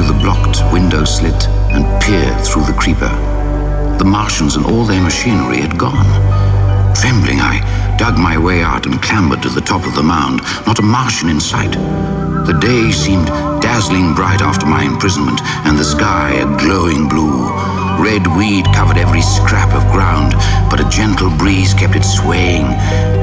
the blocked window slit and peer through the creeper. The Martians and all their machinery had gone. Trembling, I dug my way out and clambered to the top of the mound. Not a Martian in sight. The day seemed dazzling bright after my imprisonment, and the sky a glowing blue. Red weed covered every scrap of ground, but a gentle breeze kept it swaying